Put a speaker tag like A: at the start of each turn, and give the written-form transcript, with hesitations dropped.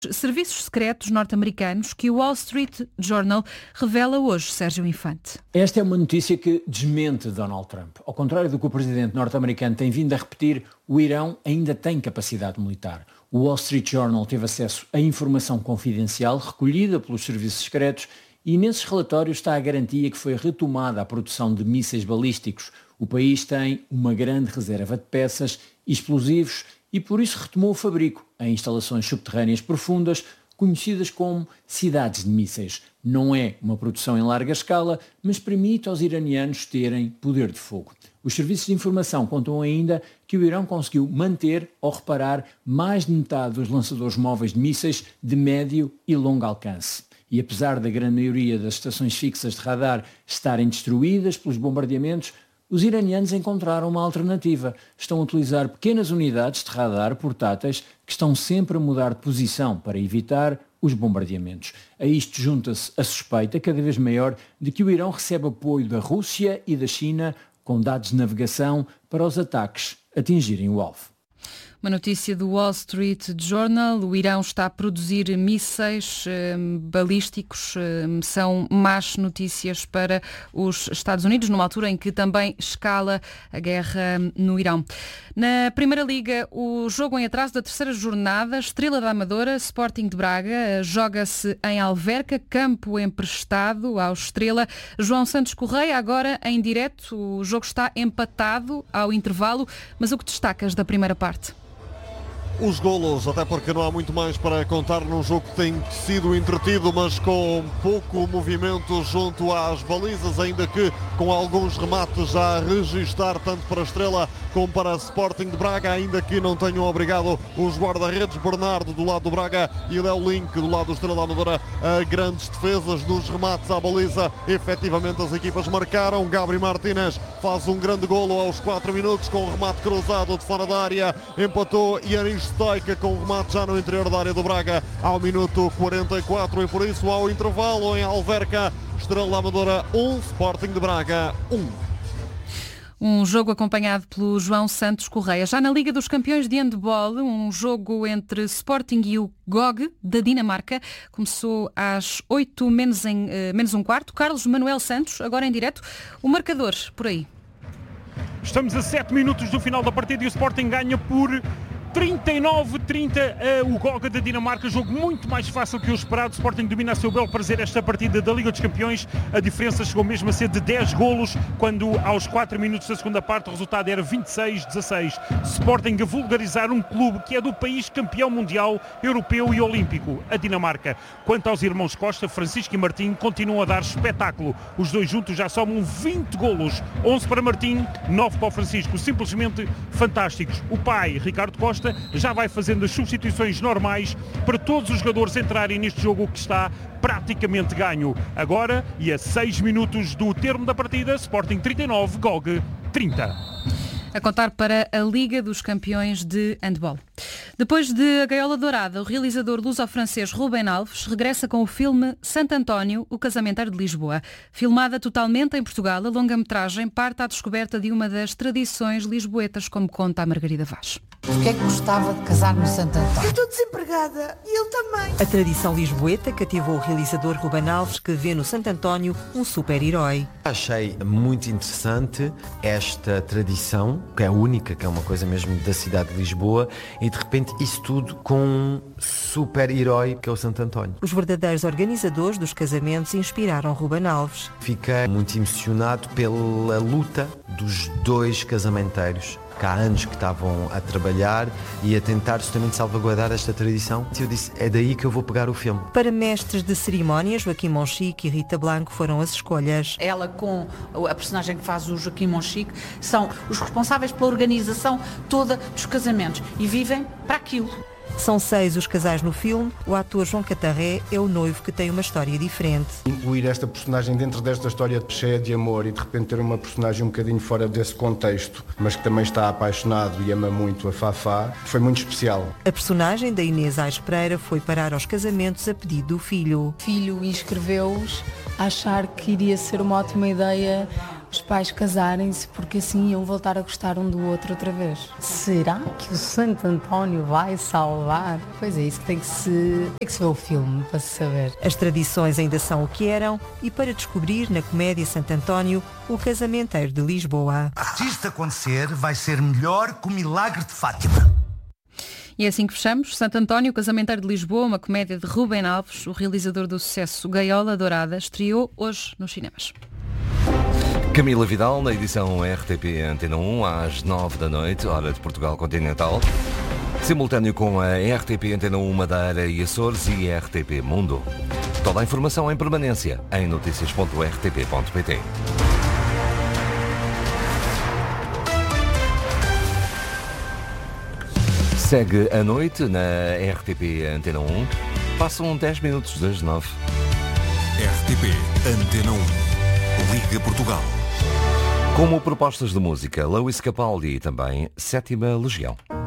A: Serviços secretos norte-americanos que o Wall Street Journal revela hoje, Sérgio Infante.
B: Esta é uma notícia que desmente Donald Trump. Ao contrário do que o presidente norte-americano tem vindo a repetir, o Irão ainda tem capacidade militar. O Wall Street Journal teve acesso a informação confidencial recolhida pelos serviços secretos e nesses relatórios está a garantia que foi retomada a produção de mísseis balísticos. O país tem uma grande reserva de peças e explosivos e por isso retomou o fabrico em instalações subterrâneas profundas, conhecidas como cidades de mísseis. Não é uma produção em larga escala, mas permite aos iranianos terem poder de fogo. Os serviços de informação contam ainda que o Irão conseguiu manter ou reparar mais de metade dos lançadores móveis de mísseis de médio e longo alcance. E apesar da grande maioria das estações fixas de radar estarem destruídas pelos bombardeamentos, os iranianos encontraram uma alternativa. Estão a utilizar pequenas unidades de radar portáteis que estão sempre a mudar de posição para evitar os bombardeamentos. A isto junta-se a suspeita cada vez maior de que o Irão recebe apoio da Rússia e da China com dados de navegação para os ataques atingirem o alvo.
A: Uma notícia do Wall Street Journal. O Irão está a produzir mísseis balísticos. São más notícias para os Estados Unidos, numa altura em que também escala a guerra no Irão. Na Primeira Liga, o jogo em atraso da terceira jornada, Estrela da Amadora, Sporting de Braga, joga-se em Alverca, campo emprestado ao Estrela. João Santos Correia, agora em direto. O jogo está empatado ao intervalo, mas o que destacas da primeira parte?
C: Os golos, até porque não há muito mais para contar num jogo que tem sido entretido, mas com pouco movimento junto às balizas, ainda que com alguns remates já a registar, tanto para a Estrela como para a Sporting de Braga, ainda que não tenham obrigado os guarda-redes Bernardo do lado do Braga e Léo Link do lado do Estrela da Amadora a grandes defesas nos remates à baliza. Efetivamente as equipas marcaram. Gabri Martínez faz um grande golo aos 4 minutos com um remate cruzado de fora da área, empatou Yanis Stoica com um remate já no interior da área do Braga ao minuto 44 e por isso ao intervalo em Alverca, Estrela da Amadora 1, Sporting de Braga 1.
A: Um jogo acompanhado pelo João Santos Correia. Já na Liga dos Campeões de Handball, um jogo entre Sporting e o GOG da Dinamarca. Começou às 8 menos um quarto. Carlos Manuel Santos, agora em direto. O marcador, por aí.
D: Estamos a 7 minutos do final da partida e o Sporting ganha por 39-30 o GOG da Dinamarca, jogo muito mais fácil que o esperado. O Sporting domina a seu belo prazer esta partida da Liga dos Campeões. A diferença chegou mesmo a ser de 10 golos, quando aos 4 minutos da segunda parte o resultado era 26-16. Sporting a vulgarizar um clube que é do país campeão mundial, europeu e olímpico, a Dinamarca. Quanto aos irmãos Costa, Francisco e Martim continuam a dar espetáculo. Os dois juntos já somam 20 golos, 11 para Martim, 9 para o Francisco, simplesmente fantásticos. O pai, Ricardo Costa, já vai fazendo as substituições normais para todos os jogadores entrarem neste jogo que está praticamente ganho. Agora, e a 6 minutos do termo da partida, Sporting 39, GOG 30.
A: A contar para a Liga dos Campeões de Handball. Depois de A Gaiola Dourada, o realizador luso-francês Ruben Alves regressa com o filme Santo António, o casamenteiro de Lisboa. Filmada totalmente em Portugal, a longa-metragem parte à descoberta de uma das tradições lisboetas, como conta a Margarida Vaz.
E: Porquê é que gostava de casar no Santo António?
F: Eu estou desempregada e ele também.
G: A tradição lisboeta cativou o realizador Ruben Alves, que vê no Santo António um super-herói.
H: Achei muito interessante esta tradição, que é única, que é uma coisa mesmo da cidade de Lisboa, e de repente isso tudo com um super-herói que é o Santo António.
G: Os verdadeiros organizadores dos casamentos inspiraram Ruben Alves.
H: Fiquei muito emocionado pela luta dos dois casamenteiros, que há anos que estavam a trabalhar e a tentar justamente salvaguardar esta tradição. E eu disse, é daí que eu vou pegar o filme.
G: Para mestres de cerimónia, Joaquim Monchique e Rita Blanco foram as escolhas.
E: Ela com a personagem que faz o Joaquim Monchique são os responsáveis pela organização toda dos casamentos e vivem para aquilo.
G: São 6 os casais no filme. O ator João Catarré é o noivo que tem uma história diferente.
I: Incluir esta personagem dentro desta história cheia de amor e de repente ter uma personagem um bocadinho fora desse contexto, mas que também está apaixonado e ama muito a Fafá, foi muito especial.
G: A personagem da Inês Aires Pereira foi parar aos casamentos a pedido do filho.
J: O filho inscreveu-os a achar que iria ser uma ótima ideia os pais casarem-se porque assim iam voltar a gostar um do outro outra vez. Será que o Santo António vai salvar? Pois é, isso que tem que se ver o filme para se saber.
G: As tradições ainda são o que eram e para descobrir na comédia Santo António o casamenteiro de Lisboa.
K: Se isto acontecer, vai ser melhor que o milagre de Fátima.
A: E é assim que fechamos. Santo António, o casamenteiro de Lisboa, uma comédia de Rubem Alves, o realizador do sucesso Gaiola Dourada, estreou hoje nos cinemas.
L: Camila Vidal, na edição RTP Antena 1, às 9 da noite, hora de Portugal Continental. Simultâneo com a RTP Antena 1 Madeira e Açores e RTP Mundo. Toda a informação em permanência em noticias.rtp.pt. Segue a noite na RTP Antena 1. Passam 10 minutos das 9.
M: RTP Antena 1. Liga Portugal.
L: Como propostas de música, Lewis Capaldi e também Sétima Legião.